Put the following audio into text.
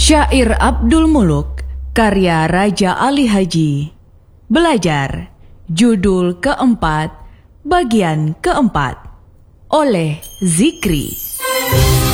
Syair Abdul Muluk, karya Raja Ali Haji. Belajar, judul keempat, bagian keempat, oleh Zikri.